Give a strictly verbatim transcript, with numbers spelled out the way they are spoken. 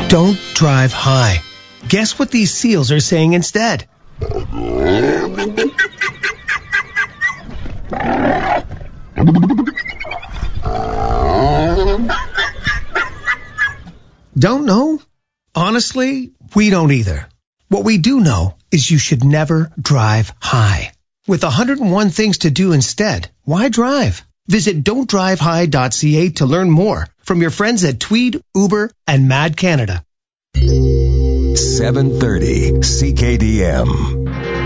Don't drive high. Guess what these seals are saying instead? Don't know? Honestly, we don't either. What we do know is you should never drive high. With one hundred one things to do instead, why drive? Visit don't drive high dot c a to learn more from your friends at Tweed, Uber, and Mad Canada. seven thirty C K D M.